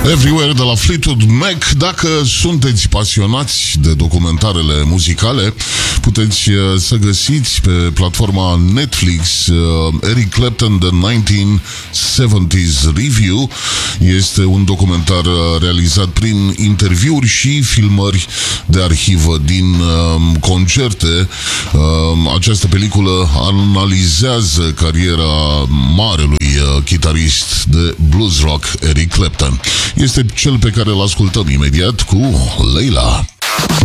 Everywhere de la Fleetwood Mac. Dacă sunteți pasionați de documentarele muzicale, puteți să găsiți pe platforma Netflix Eric Clapton The 1970s Review. Este un documentar realizat prin interviuri și filmări de arhivă din concerte. Această peliculă analizează cariera marelui chitarist de blues rock Eric Clapton. Este cel pe care îl ascultăm imediat cu Leila.